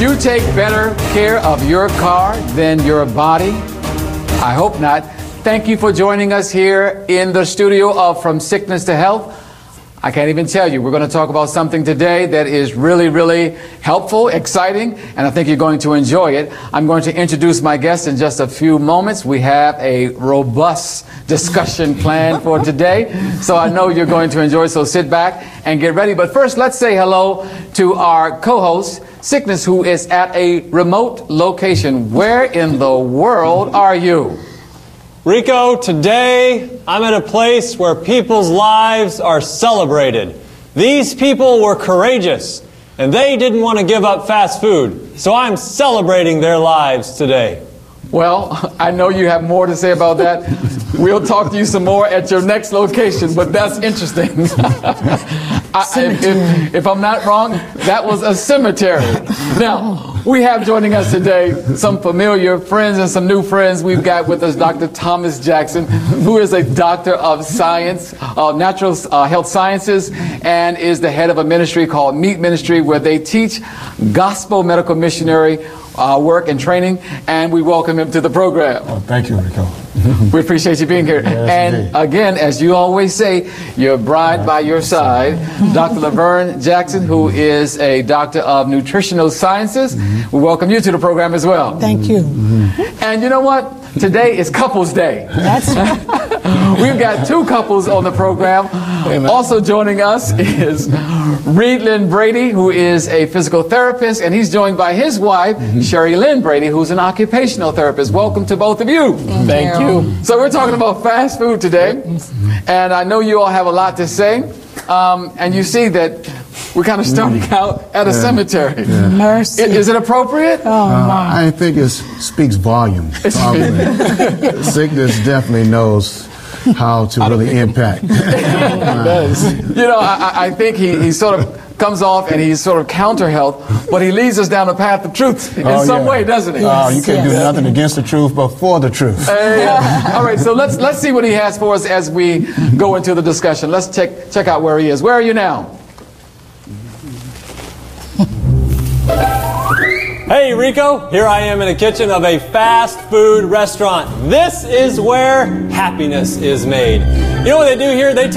you take better care of your car than your body? I hope not. Thank you for joining us here in the studio of From Sickness to Health. I can't even tell you. We're going to talk about something today that is really, really helpful, exciting, and I think you're going to enjoy it. I'm going to introduce my guest in just a few moments. We have a robust discussion planned for today, so I know you're going to enjoy it, so sit back and get ready. But first, let's say hello to our co-host, Sickness, who is at a remote location. Where in the world are you? Rico, today I'm at a place where people's lives are celebrated. These people were courageous, and they didn't want to give up fast food. So I'm celebrating their lives today. Well, I know you have more to say about that. We'll talk to you some more at your next location, but that's interesting. If I'm not wrong, that was a cemetery. Now, we have joining us today some familiar friends and some new friends. We've got with us Dr. Thomas Jackson, who is a doctor of science, natural health sciences, and is the head of a ministry called Meet Ministry, where they teach gospel medical missionary work and training, and we welcome him to the program. Oh, thank you, Rico. We appreciate you being here. Yes, and indeed. Again, as you always say, your bride by your side, Dr. Laverne Jackson, who is a doctor of nutritional sciences. We welcome you to the program as well. Thank you. And you know what? Today is Couples Day. That's right. We've got two couples on the program. Also joining us is Reed Lynn Brady, who is a physical therapist, and he's joined by his wife, Sherry Lynn Brady, who's an occupational therapist. Welcome to both of you. Thank you. So we're talking about fast food today, and I know you all have a lot to say, and you see that we're kind of starting out at a cemetery. Mercy. Is it appropriate? Oh, my. I think it speaks volumes. Sickness definitely knows how to really impact. You know, I think he sort of comes off and he's sort of counter health, but he leads us down the path of truth in some way, doesn't he? You can't do nothing against the truth, but for the truth. All right, so let's see what he has for us as we go into the discussion. Let's check out where he is. Where are you now? Hey Rico, here I am in the kitchen of a fast food restaurant. This is where happiness is made. You know what they do here? They